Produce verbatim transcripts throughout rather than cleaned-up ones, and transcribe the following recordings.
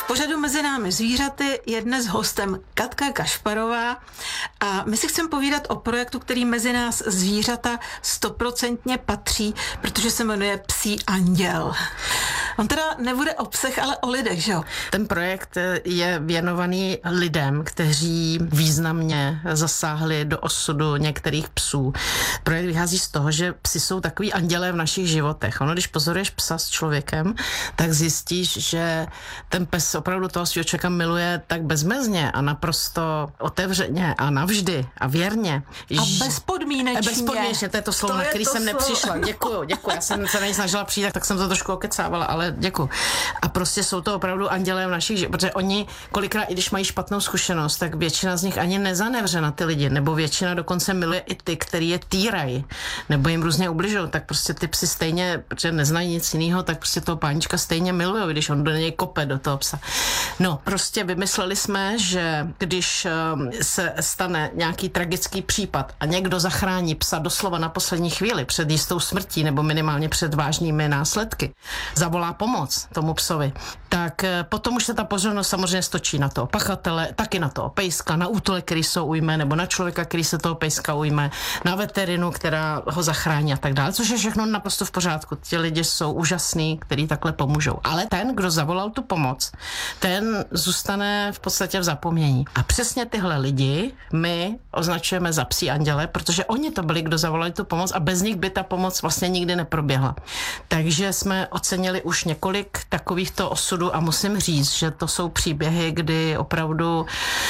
pořadu Mezi námi zvířaty je dnes hostem Katka Kašparová a my si chceme povídat o projektu, který mezi nás zvířata stoprocentně patří, protože se jmenuje Psí anděl. On teda nebude o psech, ale o lidech, že jo? Ten projekt je věnovaný lidem, kteří významně zasáhli do osudu některých psů. Projekt vychází z toho, že psi jsou takový andělé v našich životech. Ono, když pozoruješ psa s člověkem, tak zjistíš, že ten pes opravdu toho svého člověka miluje tak bezmezně a naprosto otevřeně a navždy a věrně. A bezpodmínečně. Bezpodmínečně, to je to slovo, to na který jsem slovo. nepřišla. Děkuju, děkuju. Já jsem se na ní snažila přijít, tak jsem to trošku okecávala, ale děkuju. A prostě jsou to opravdu andělé v našich životech, protože oni kolikrát, i když mají špatnou zkušenost, tak většina z nich ani nezanevře na ty lidi, nebo většina dokonce miluje i ty, který je týrají, nebo jim různě ubližují, tak prostě ty psy stejně, protože neznají nic jiného, tak prostě toho pánička stejně milují, když on do něj kope do toho psa. No, prostě vymysleli jsme, že když se stane nějaký tragický případ a někdo zachrání psa doslova na poslední chvíli před jistou smrtí nebo minimálně před vážnými následky, zavolá pomoc tomu psovi, tak potom už se ta pozornost samozřejmě stočí na toho pachatele, taky na toho pejska, na útulek, který se ujme, nebo na člověka, který se toho pejska ujme, na veterinu, která ho zachrání a tak dále, což je všechno naprosto v pořádku. Ti lidi jsou úžasní, kteří takhle pomůžou. Ale ten, kdo zavolal tu pomoc, ten zůstane v podstatě v zapomnění. A přesně tyhle lidi my označujeme za psí anděle, protože oni to byli, kdo zavolali tu pomoc a bez nich by ta pomoc vlastně nikdy neproběhla. Takže jsme ocenili už několik takovýchto osudů a musím říct, že to jsou příběhy, kdy opravdu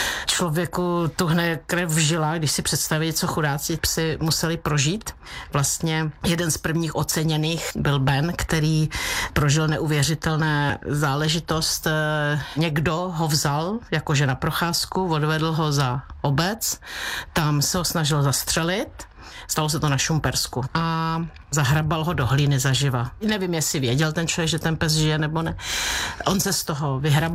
člověku tuhne krev v žilách, když si představí, co chudáci psi museli prožít. Vlastně jeden z prvních oceněných byl Ben, který prožil neuvěřitelné záležitost. Někdo ho vzal jakože na procházku, odvedl ho za obec, tam se ho snažil zastřelit. Stalo se to na Šumpersku. A zahrabal ho do hlíny zaživa. Nevím, jestli věděl ten člověk, že ten pes žije nebo ne. On se z toho vyhrabal.